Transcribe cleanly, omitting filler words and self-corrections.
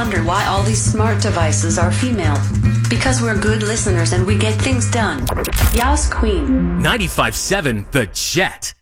wonder why all these smart devices are female. Because we're good listeners and we get things done. Yaos Queen. 95.7 The Jet.